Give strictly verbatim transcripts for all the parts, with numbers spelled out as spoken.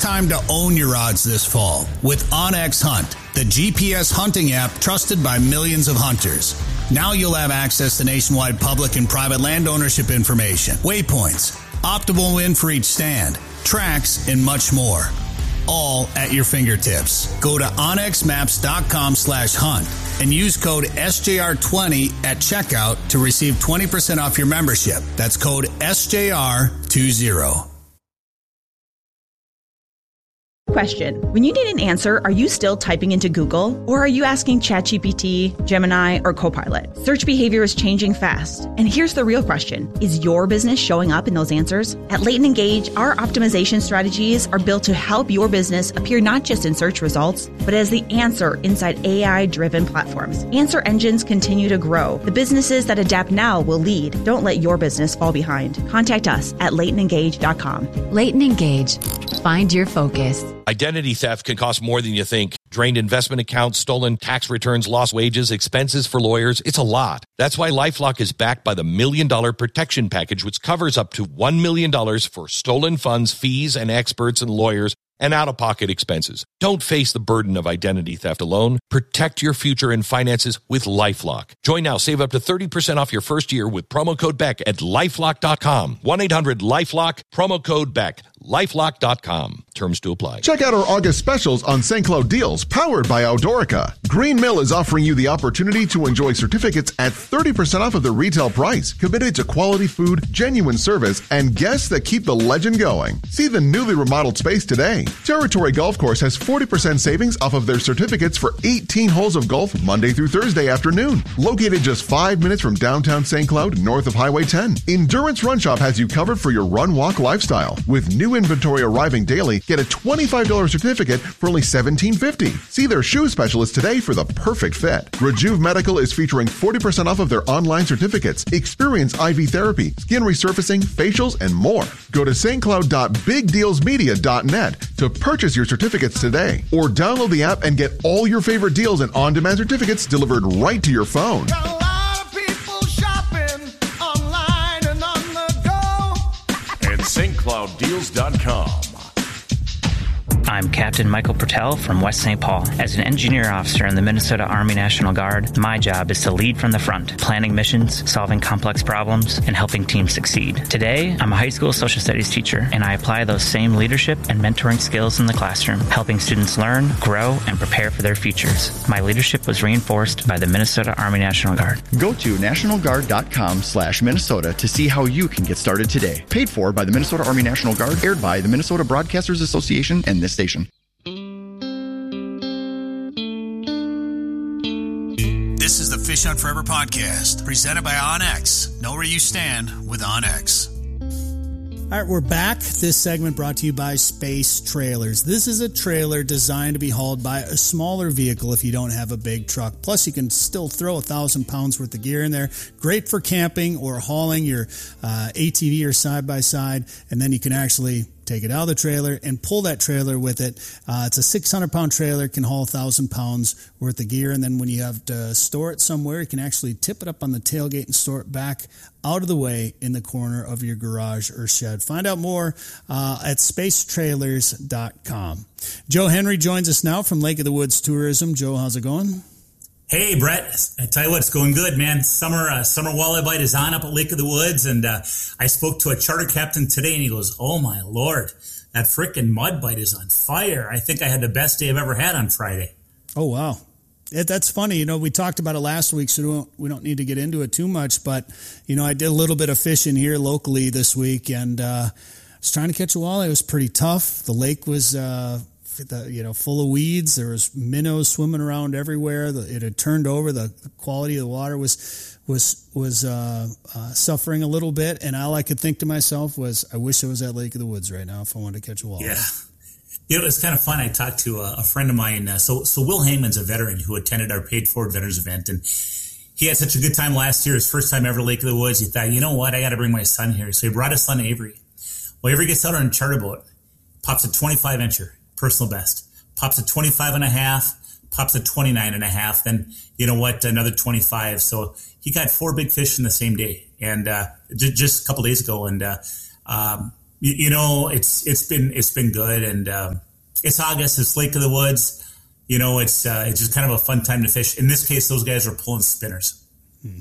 time to own your odds this fall with OnX Hunt, the G P S hunting app trusted by millions of hunters. Now you'll have access to nationwide public and private land ownership information, waypoints, optimal win for each stand, tracks, and much more. All at your fingertips. Go to onxmaps.com slash hunt and use code S J R twenty at checkout to receive twenty percent off your membership. That's code S J R twenty. Question. When you need an answer, are you still typing into Google? Or are you asking ChatGPT, Gemini, or Copilot? Search behavior is changing fast. And here's the real question. Is your business showing up in those answers? At Leighton Engage, our optimization strategies are built to help your business appear not just in search results, but as the answer inside A I-driven platforms. Answer engines continue to grow. The businesses that adapt now will lead. Don't let your business fall behind. Contact us at leighton engage dot com. Leighton Engage. Find your focus. Identity theft can cost more than you think. Drained investment accounts, stolen tax returns, lost wages, expenses for lawyers. It's a lot. That's why LifeLock is backed by the Million Dollar Protection Package, which covers up to one million dollars for stolen funds, fees, and experts and lawyers, and out-of-pocket expenses. Don't face the burden of identity theft alone. Protect your future and finances with LifeLock. Join now. Save up to thirty percent off your first year with promo code Beck at lifelock dot com. one eight hundred lifelock, promo code Beck. lifelock dot com. Terms to apply. Check out our August specials on Saint Cloud deals powered by Outdoorica. Green Mill is offering you the opportunity to enjoy certificates at thirty percent off of the retail price, committed to quality food, genuine service, and guests that keep the legend going. See the newly remodeled space today. Territory Golf Course has forty percent savings off of their certificates for eighteen holes of golf Monday through Thursday afternoon. Located just five minutes from downtown Saint Cloud, north of Highway ten. Endurance Run Shop has you covered for your run-walk lifestyle. With new inventory arriving daily, get a twenty-five dollars certificate for only seventeen fifty. See their shoe specialist today for the perfect fit. Rejuve Medical is featuring forty percent off of their online certificates. Experience I V therapy, skin resurfacing, facials, and more. Go to st cloud dot big deals media dot net to purchase your certificates today. Or download the app and get all your favorite deals and on-demand certificates delivered right to your phone. Got a lot of people shopping online and on the go at st cloud deals dot com. I'm Captain Michael Pertell from West Saint Paul. As an engineer officer in the Minnesota Army National Guard, my job is to lead from the front, planning missions, solving complex problems, and helping teams succeed. Today, I'm a high school social studies teacher, and I apply those same leadership and mentoring skills in the classroom, helping students learn, grow, and prepare for their futures. My leadership was reinforced by the Minnesota Army National Guard. Go to national guard dot com slash Minnesota to see how you can get started today. Paid for by the Minnesota Army National Guard, aired by the Minnesota Broadcasters Association and this station. This is the Fish Hunt Forever podcast, presented by OnX. Know where you stand with OnX. All right, we're back. This segment brought to you by Space Trailers. This is a trailer designed to be hauled by a smaller vehicle if you don't have a big truck. Plus, you can still throw a thousand pounds worth of gear in there. Great for camping or hauling your uh, A T V or side-by-side, and then you can actually take it out of the trailer and pull that trailer with it. Uh, it's a six hundred pound trailer, can haul one thousand pounds worth of gear. And then when you have to store it somewhere, you can actually tip it up on the tailgate and store it back out of the way in the corner of your garage or shed. Find out more uh, at space trailers dot com. Joe Henry joins us now from Lake of the Woods Tourism. Joe, how's it going? Hey, Brett, I tell you what, it's going good, man. Summer uh, summer walleye bite is on up at Lake of the Woods, and uh, I spoke to a charter captain today, and he goes, oh, my Lord, that frickin' mud bite is on fire. I think I had the best day I've ever had on Friday. Oh, wow. It, that's funny. You know, we talked about it last week, so we don't, we don't need to get into it too much, but, you know, I did a little bit of fishing here locally this week, and uh, I was trying to catch a walleye. It was pretty tough. The lake was... Uh, The, you know, full of weeds. There was minnows swimming around everywhere. The, it had turned over. The quality of the water was was was uh, uh, suffering a little bit. And all I could think to myself was, I wish I was at Lake of the Woods right now if I wanted to catch a walleye. Yeah, you know, it was kind of fun. I talked to a, a friend of mine. Uh, so so Will Hangman's a veteran who attended our paid forward veterans event, and he had such a good time last year. His first time ever at Lake of the Woods. He thought, you know what, I got to bring my son here. So he brought his son Avery. Well, Avery gets out on a charter boat, pops a twenty-five incher. Personal best, pops a twenty-five and a half, pops a twenty-nine and a half, then you know what, another twenty-five. So he got four big fish in the same day, and uh, j- just a couple days ago. And uh, um, you, you know, it's it's been it's been good, and um, it's August. It's Lake of the Woods. You know, it's uh, it's just kind of a fun time to fish. In this case, those guys are pulling spinners. Hmm.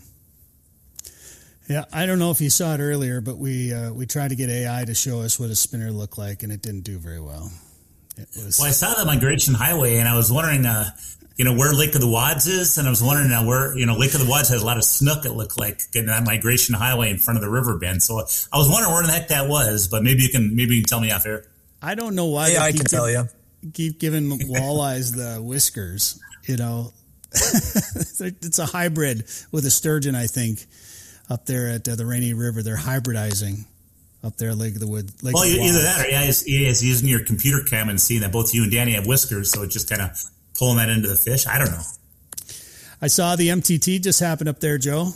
Yeah, I don't know if you saw it earlier, but we uh, we tried to get A I to show us what a spinner looked like, and it didn't do very well. It was... Well, I saw the Migration Highway, and I was wondering, uh, you know, where Lake of the Wads is, and I was wondering uh, where, you know, Lake of the Wads has a lot of snook, it looked like, getting that Migration Highway in front of the river bend. So I was wondering where the heck that was, but maybe you can maybe you can tell me off air. I don't know why. Yeah, I can give, tell you. Keep giving walleyes the whiskers, you know. It's a hybrid with a sturgeon, I think, up there at uh, the Rainy River. They're hybridizing up there at Lake of the Woods. Lake well, of the either Wads. that or yeah, he's, he's using your computer cam and seeing that both you and Danny have whiskers, so it's just kind of pulling that into the fish. I don't know. I saw the M T T just happen up there, Joe.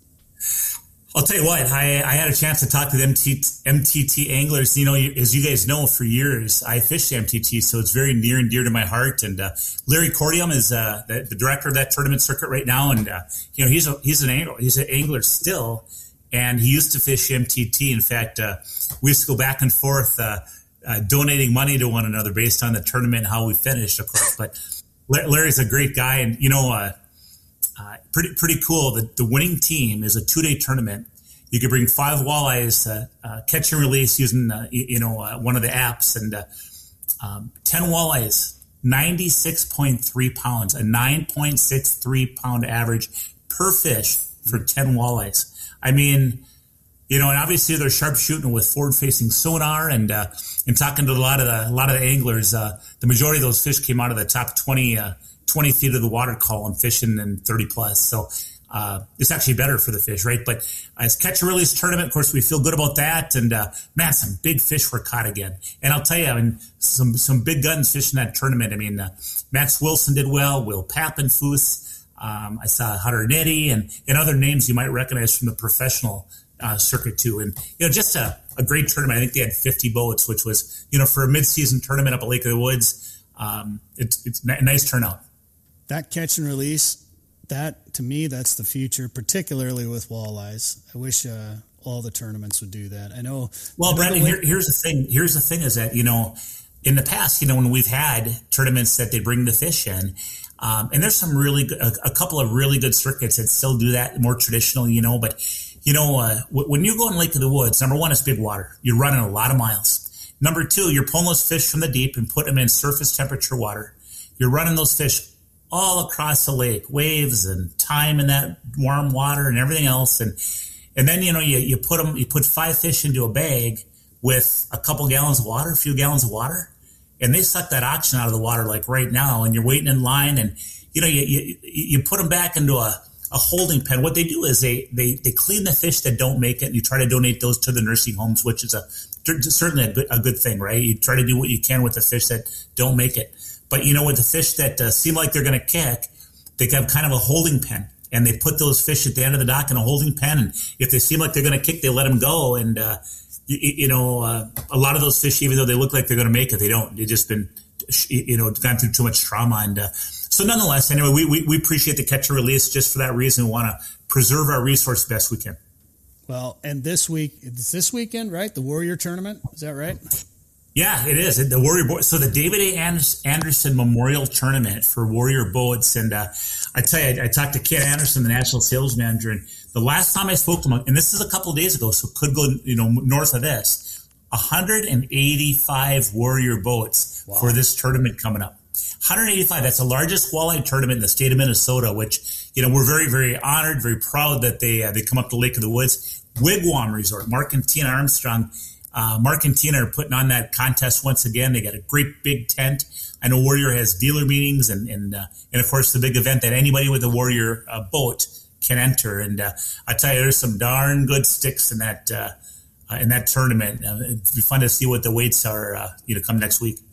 I'll tell you what, I, I had a chance to talk to the M T, M T T anglers. You know, as you guys know, for years, I fished M T T, so it's very near and dear to my heart. And uh, Larry Cordium is uh, the, the director of that tournament circuit right now. And, uh, you know, he's a, he's an angler. He's an angler still. And he used to fish M T T. In fact, uh, we used to go back and forth uh, uh, donating money to one another based on the tournament and how we finished, of course. But Larry's a great guy. And, you know, uh, Uh, pretty pretty cool. The, the winning team is a two-day tournament. You could bring five walleyes, uh, uh, catch and release using uh, you, you know uh, one of the apps, and uh, um, ten walleyes, ninety-six point three pounds, a nine point six three pound average per fish for ten walleyes. I mean, you know, and obviously they're sharpshooting with forward-facing sonar, and uh, and talking to a lot of the a lot of the anglers, uh, the majority of those fish came out of the top twenty. Uh, twenty feet of the water column fishing and thirty plus. So uh, it's actually better for the fish, right? But as catch and release tournament, of course, we feel good about that. And uh, man, some big fish were caught again. And I'll tell you, I mean, some some big guns fishing that tournament. I mean, uh, Max Wilson did well, Will Pappenfuss. Um, I saw Hunter Nettie and, and other names you might recognize from the professional uh, circuit too. And, you know, just a, a great tournament. I think they had fifty boats, which was, you know, for a mid-season tournament up at Lake of the Woods, um, it's, it's a nice turnout. That catch and release, that to me, that's the future, particularly with walleyes. I wish uh, all the tournaments would do that. I know. Well, Brandon, here, here's the thing. Here's the thing is that, you know, in the past, you know, when we've had tournaments that they bring the fish in, um, and there's some really good, a, a couple of really good circuits that still do that, more traditional, you know, but, you know, uh, w- when you go in Lake of the Woods, number one, it's big water. You're running a lot of miles. Number two, you're pulling those fish from the deep and putting them in surface temperature water. You're running those fish all across the lake, waves and time in that warm water and everything else. And, and then, you know, you, you put them, you put five fish into a bag with a couple gallons of water, a few gallons of water, and they suck that oxygen out of the water like right now. And you're waiting in line, and, you know, you, you, you put them back into a, a holding pen. What they do is they, they, they clean the fish that don't make it, and you try to donate those to the nursing homes, which is a, certainly a good, a good thing, right? You try to do what you can with the fish that don't make it. But, you know, with the fish that uh, seem like they're going to kick, they have kind of a holding pen. And they put those fish at the end of the dock in a holding pen. And if they seem like they're going to kick, they let them go. And, uh, you, you know, uh, a lot of those fish, even though they look like they're going to make it, they don't. They've just been, you know, gone through too much trauma. And uh, so nonetheless, anyway, we, we, we appreciate the catch and release just for that reason. We want to preserve our resource best we can. Well, and this week, it's this weekend, right? The Warrior Tournament. Is that right? Yeah, it is. The Warrior Boat. So the David A. Anderson Memorial Tournament for Warrior Boats. And uh, I tell you, I, I talked to Ken Anderson, the national sales manager, and the last time I spoke to him, and this is a couple of days ago, so it could go, you know, north of this, one hundred eighty-five Warrior Boats wow. for this tournament coming up. one hundred eighty-five. That's the largest walleye tournament in the state of Minnesota, which, you know, we're very, very honored, very proud that they uh, they come up to Lake of the Woods. Wigwam Resort, Mark and Tina Armstrong. Uh, Mark and Tina are putting on that contest once again. They got a great big tent. I know Warrior has dealer meetings and and uh, and of course the big event that anybody with a Warrior uh, boat can enter. And uh, I tell you, there's some darn good sticks in that uh, uh, in that tournament. Uh, it'd be fun to see what the weights are, uh, you know, come next week.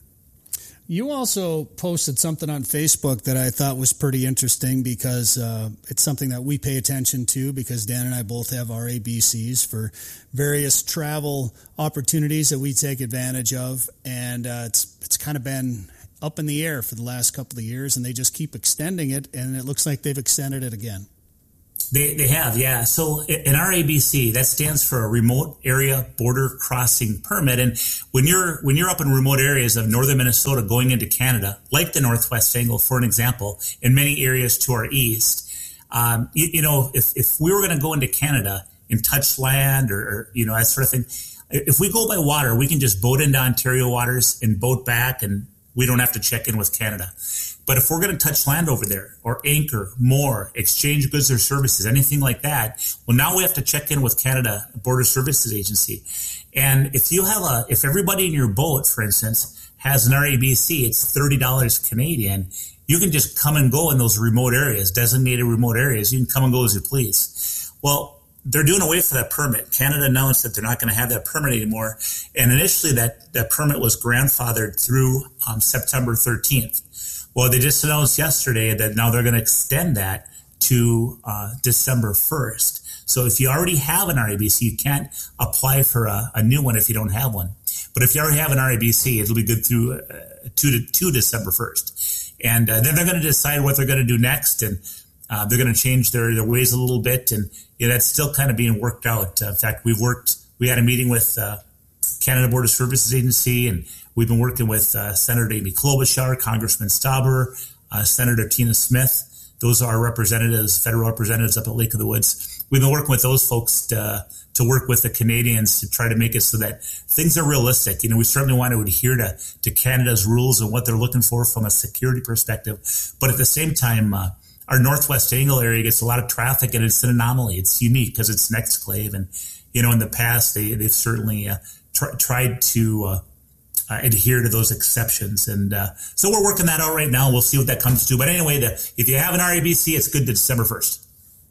You also posted something on Facebook that I thought was pretty interesting because uh, it's something that we pay attention to because Dan and I both have our A B Cs for various travel opportunities that we take advantage of. And uh, it's it's kind of been up in the air for the last couple of years, and they just keep extending it, and it looks like they've extended it again. They they have, yeah. So an R A B C, that stands for a Remote Area Border Crossing Permit. And when you're when you're up in remote areas of northern Minnesota going into Canada, like the Northwest Angle, for an example, in many areas to our east, um, you, you know, if, if we were going to go into Canada and touch land or, or, you know, that sort of thing, if we go by water, we can just boat into Ontario waters and boat back, and we don't have to check in with Canada. But if we're going to touch land over there or anchor, moor, exchange goods or services, anything like that, well, now we have to check in with Canada Border Services Agency. And if you have a, if everybody in your boat, for instance, has an R A B C, it's thirty dollars Canadian. You can just come and go in those remote areas, designated remote areas. You can come and go as you please. Well, they're doing away for that permit. Canada announced that they're not going to have that permit anymore. And initially that, that permit was grandfathered through um, September thirteenth. Well, they just announced yesterday that now they're going to extend that to uh, December first. So if you already have an R A B C, you can't apply for a, a new one if you don't have one. But if you already have an R A B C, it'll be good through uh, to, to, to December first. And uh, then they're going to decide what they're going to do next. And uh, they're going to change their, their ways a little bit. And you know, that's still kind of being worked out. Uh, in fact, we've worked, we had a meeting with uh, Canada Border Services Agency, and we've been working with uh, Senator Amy Klobuchar, Congressman Stauber, uh, Senator Tina Smith. Those are our representatives, federal representatives up at Lake of the Woods. We've been working with those folks to, to work with the Canadians to try to make it so that things are realistic. You know, we certainly want to adhere to, to Canada's rules and what they're looking for from a security perspective. But at the same time, uh, our Northwest Angle area gets a lot of traffic, and it's an anomaly. It's unique because it's an exclave. And, you know, in the past, they, they've certainly uh, tr- tried to uh, uh, adhere to those exceptions. And uh, so we're working that out right now. We'll see what that comes to. But anyway, the, if you have an R A B C, it's good to December first.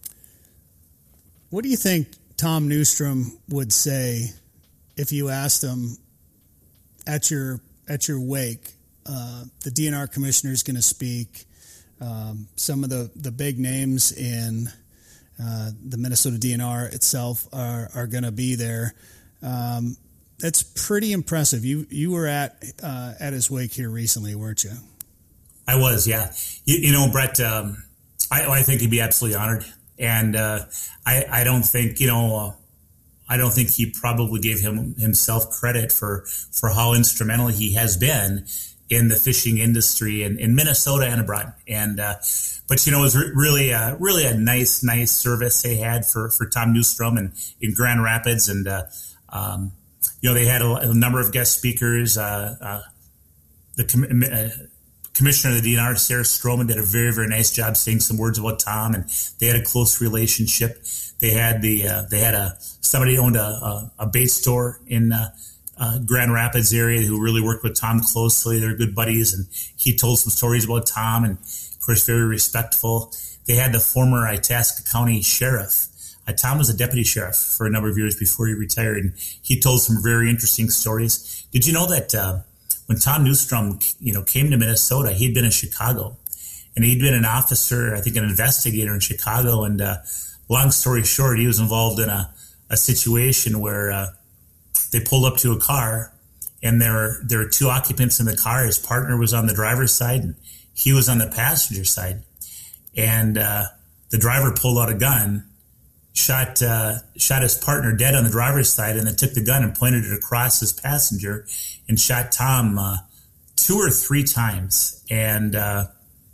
What do you think Tom Newstrom would say if you asked him at your at your wake? Uh, the D N R commissioner is going to speak. Um, some of the, the big names in uh, the Minnesota D N R itself are, are going to be there. Um, that's pretty impressive. You you were at uh, at his wake here recently, weren't you? I was, yeah. You, you know, Brett, um, I, I think he'd be absolutely honored. And uh, I, I don't think, you know, uh, I don't think he probably gave him himself credit for, for how instrumental he has been in the fishing industry in, in Minnesota and abroad. And, uh, but, you know, it was re- really, uh, really a nice, nice service they had for, for Tom Newstrom and in Grand Rapids. And, uh, um, you know, they had a, a number of guest speakers. Uh, uh, the com- uh, Commissioner of the D N R, Sarah Stroman, did a very, very nice job saying some words about Tom, and they had a close relationship. They had the, uh, they had a, somebody owned a, a, a bait store in, uh, Uh, Grand Rapids area who really worked with Tom closely. They're good buddies, and he told some stories about Tom, and of course, very respectful. They had the former Itasca County Sheriff. Uh, Tom was a deputy sheriff for a number of years before he retired, and he told some very interesting stories. Did you know that uh, when Tom Newstrom, you know, came to Minnesota, he'd been in Chicago, and he'd been an officer, I think, an investigator in Chicago. And uh, long story short, he was involved in a, a situation where uh, they pulled up to a car, and there were, there were two occupants in the car. His partner was on the driver's side, and he was on the passenger side. And uh, the driver pulled out a gun, shot uh, shot his partner dead on the driver's side, and then took the gun and pointed it across his passenger and shot Tom uh, two or three times. And uh,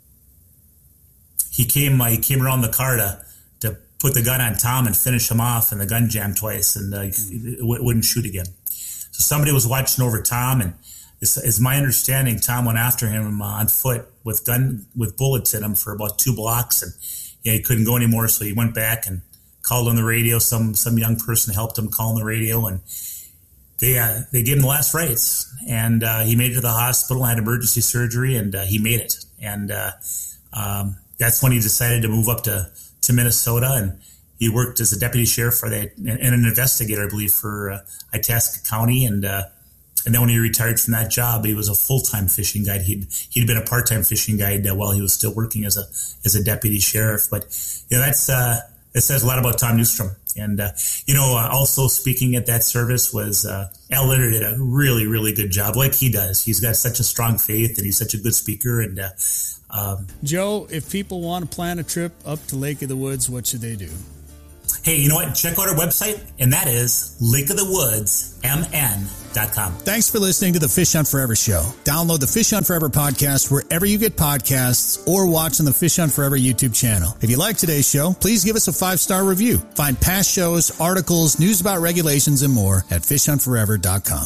he came uh, he came around the car to to put the gun on Tom and finish him off, and the gun jammed twice, and uh, it wouldn't shoot again. So somebody was watching over Tom, and it's, it's my understanding Tom went after him uh, on foot with gun with bullets in him for about two blocks, and yeah, he couldn't go anymore, so he went back and called on the radio. Some some young person helped him call on the radio, and they uh, they gave him the last rites, and uh, he made it to the hospital, had emergency surgery, and uh, he made it. And uh, um, that's when he decided to move up to to Minnesota, and he worked as a deputy sheriff for that and an investigator, I believe, for uh, Itasca County. And uh, and then when he retired from that job, he was a full-time fishing guide. He'd he'd been a part-time fishing guide uh, while he was still working as a as a deputy sheriff. But you know, that's uh, it says a lot about Tom Newstrom. And, uh, you know, uh, also speaking at that service was uh, Al Leonard did a really, really good job, like he does. He's got such a strong faith, and he's such a good speaker. And uh, um, Joe, if people want to plan a trip up to Lake of the Woods, what should they do? Hey, you know what? Check out our website, and that is lake of the woods m n dot com. Thanks for listening to the Fish Hunt Forever show. Download the Fish Hunt Forever podcast wherever you get podcasts or watch on the Fish Hunt Forever YouTube channel. If you like today's show, please give us a five-star review. Find past shows, articles, news about regulations, and more at fish hunt forever dot com.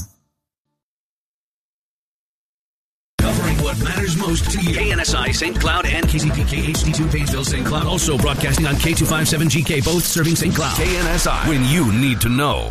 Covering what matters most to you. K N S I, Saint Cloud, and K C P K H D two, Painesville, Saint Cloud. Also broadcasting on K two fifty-seven G K, both serving Saint Cloud. K N S I, when you need to know.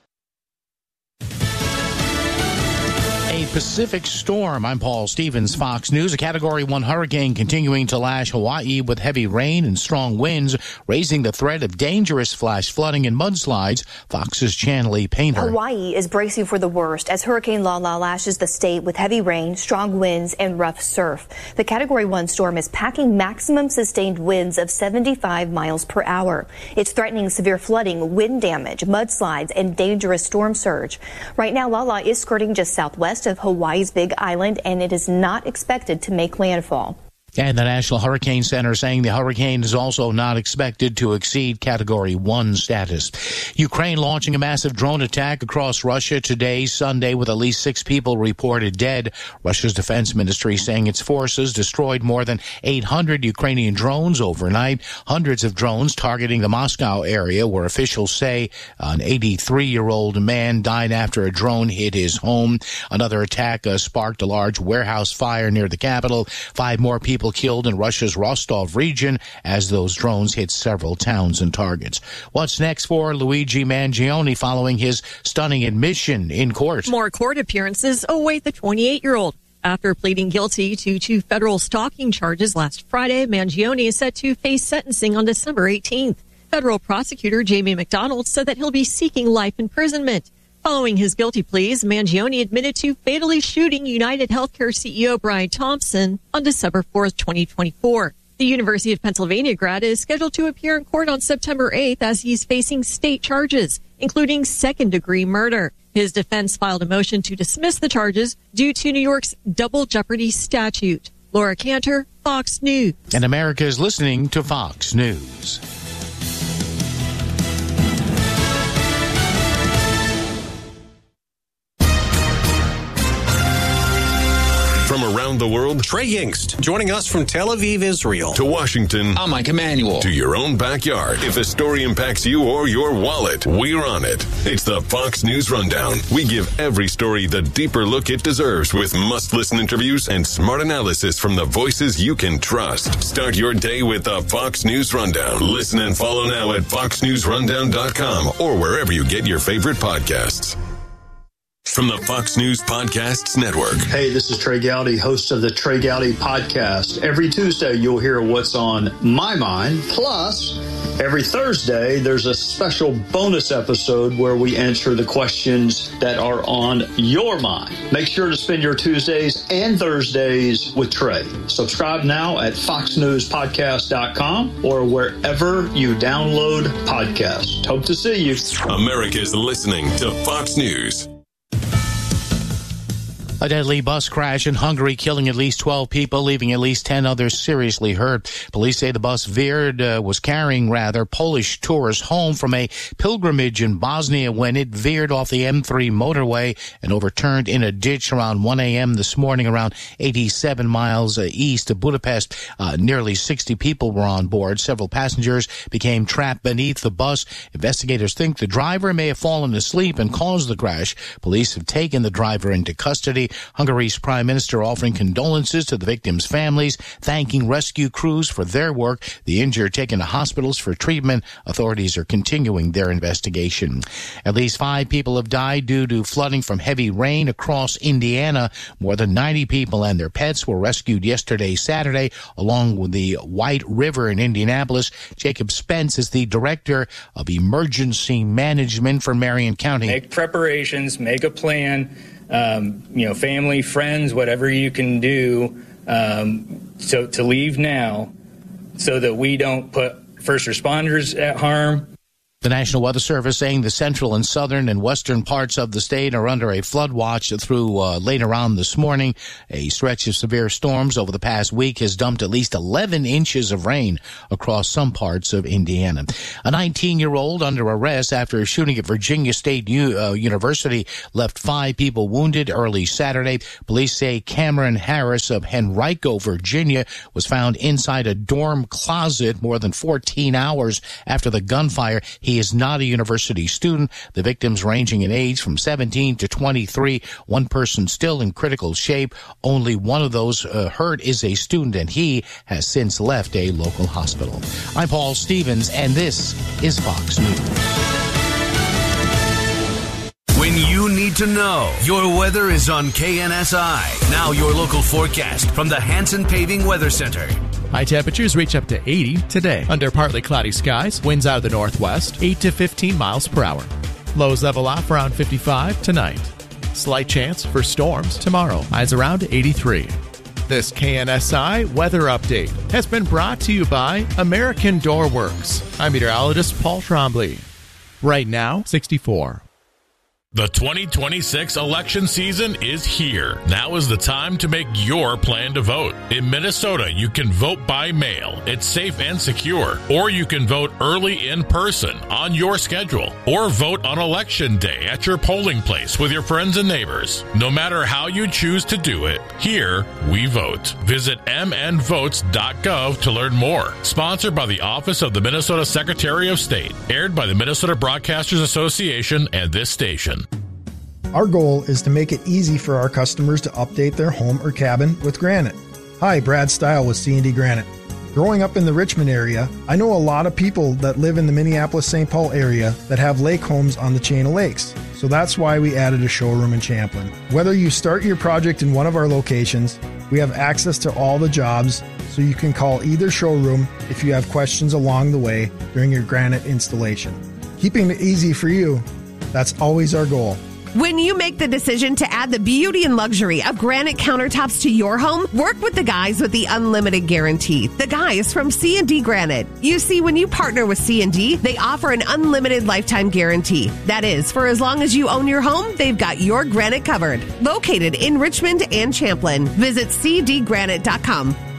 A Pacific storm. I'm Paul Stevens, Fox News. A Category one hurricane continuing to lash Hawaii with heavy rain and strong winds, raising the threat of dangerous flash flooding and mudslides. Fox's Chanley Painter. Hawaii is bracing for the worst as Hurricane Lala lashes the state with heavy rain, strong winds, and rough surf. The Category one storm is packing maximum sustained winds of seventy-five miles per hour. It's threatening severe flooding, wind damage, mudslides, and dangerous storm surge. Right now, Lala is skirting just southwest of Hawaii's Big Island, and it is not expected to make landfall. And the National Hurricane Center saying the hurricane is also not expected to exceed Category one status. Ukraine launching a massive drone attack across Russia today, Sunday, with at least six people reported dead. Russia's defense ministry saying its forces destroyed more than eight hundred Ukrainian drones overnight. Hundreds of drones targeting the Moscow area, where officials say an eighty-three-year-old man died after a drone hit his home. Another attack uh, sparked a large warehouse fire near the capital. Five more people killed in Russia's Rostov region as those drones hit several towns and targets. What's next for Luigi Mangione following his stunning admission in court? More court appearances await the twenty-eight-year-old. After pleading guilty to two federal stalking charges last Friday, Mangione is set to face sentencing on December eighteenth. Federal prosecutor Jamie McDonald said that he'll be seeking life imprisonment. Following his guilty pleas, Mangione admitted to fatally shooting United Healthcare C E O Brian Thompson on December fourth, twenty twenty-four. The University of Pennsylvania grad is scheduled to appear in court on September eighth as he's facing state charges, including second-degree murder. His defense filed a motion to dismiss the charges due to New York's double jeopardy statute. Laura Cantor, Fox News. And America is listening to Fox News. From around the world, Trey Yingst, joining us from Tel Aviv, Israel. To Washington, I'm Mike Emanuel. To your own backyard. If a story impacts you or your wallet, we're on it. It's the Fox News Rundown. We give every story the deeper look it deserves with must-listen interviews and smart analysis from the voices you can trust. Start your day with the Fox News Rundown. Listen and follow now at fox news rundown dot com or wherever you get your favorite podcasts. From the Fox News Podcasts Network. Hey, this is Trey Gowdy, host of the Trey Gowdy Podcast. Every Tuesday, you'll hear what's on my mind. Plus, every Thursday, there's a special bonus episode where we answer the questions that are on your mind. Make sure to spend your Tuesdays and Thursdays with Trey. Subscribe now at fox news podcast dot com or wherever you download podcasts. Hope to see you. America's listening to Fox News. A deadly bus crash in Hungary killing at least twelve people, leaving at least ten others seriously hurt. Police say the bus veered, uh, was carrying, rather, Polish tourists home from a pilgrimage in Bosnia when it veered off the M three motorway and overturned in a ditch around one a.m. this morning, around eighty-seven miles uh, east of Budapest. Uh, nearly sixty people were on board. Several passengers became trapped beneath the bus. Investigators think the driver may have fallen asleep and caused the crash. Police have taken the driver into custody. Hungary's prime minister offering condolences to the victims' families, thanking rescue crews for their work. The injured taken to hospitals for treatment. Authorities are continuing their investigation. At least five people have died due to flooding from heavy rain across Indiana. More than ninety people and their pets were rescued yesterday, Saturday, along with the White River in Indianapolis. Jacob Spence is the director of emergency management for Marion County. Make preparations, make a plan. Um, you know, family, friends, whatever you can do um, so to leave now so that we don't put first responders at harm. The National Weather Service saying the central and southern and western parts of the state are under a flood watch through uh, later on this morning. A stretch of severe storms over the past week has dumped at least eleven inches of rain across some parts of Indiana. A nineteen-year-old under arrest after a shooting at Virginia State U- uh, University left five people wounded early Saturday. Police say Cameron Harris of Henrico, Virginia, was found inside a dorm closet more than fourteen hours after the gunfire. He He is not a university student. The victims ranging in age from seventeen to twenty-three. One person still in critical shape. Only one of those uh, hurt is a student, and he has since left a local hospital. I'm Paul Stevens, and this is Fox News. When you need to know, your weather is on K N S I. Now your local forecast from the Hanson Paving Weather Center. High temperatures reach up to eighty today. Under partly cloudy skies, winds out of the northwest, eight to fifteen miles per hour. Lows level off around fifty-five tonight. Slight chance for storms tomorrow. Highs around eighty-three. This K N S I weather update has been brought to you by American Door Works. I'm meteorologist Paul Trombley. Right now, sixty-four. The twenty twenty-six election season is here. Now is the time to make your plan to vote. In Minnesota, you can vote by mail. It's safe and secure. Or you can vote early in person on your schedule. Or vote on election day at your polling place with your friends and neighbors. No matter how you choose to do it, here we vote. Visit m n votes dot gov to learn more. Sponsored by the Office of the Minnesota Secretary of State. Aired by the Minnesota Broadcasters Association and this station. Our goal is to make it easy for our customers to update their home or cabin with Granite. Hi, Brad Stile with C and D Granite. Growing up in the Richmond area, I know a lot of people that live in the Minneapolis-Saint Paul area that have lake homes on the chain of lakes. So that's why we added a showroom in Champlin. Whether you start your project in one of our locations, we have access to all the jobs, so you can call either showroom if you have questions along the way during your Granite installation. Keeping it easy for you, that's always our goal. When you make the decision to add the beauty and luxury of granite countertops to your home, work with the guys with the unlimited guarantee. The guys from C and D Granite. You see, when you partner with C and D, they offer an unlimited lifetime guarantee. That is, for as long as you own your home, they've got your granite covered. Located in Richmond and Champlin. Visit c d granite dot com.